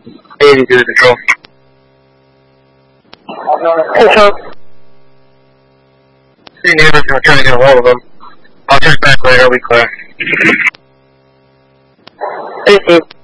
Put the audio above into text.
80 to the control. Control. See neighbors, I'm trying to get a hold of them. I'll check back later, we clear. 18.